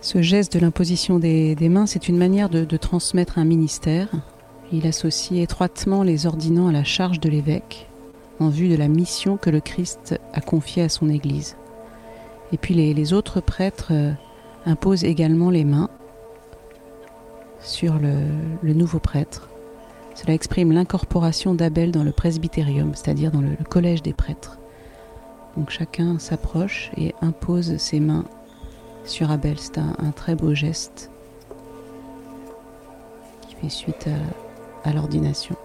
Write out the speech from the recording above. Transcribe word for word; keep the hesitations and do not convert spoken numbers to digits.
Ce geste de l'imposition des, des mains, c'est une manière de, de transmettre un ministère. Il associe étroitement les ordinants à la charge de l'évêque, en vue de la mission que le Christ a confiée à son Église. Et puis les, les autres prêtres euh, imposent également les mains sur le, le nouveau prêtre. Cela exprime l'incorporation d'Abel dans le presbytérium, c'est-à-dire dans le, le collège des prêtres. Donc chacun s'approche et impose ses mains sur Abel. C'est un, un très beau geste qui fait suite à, à l'ordination.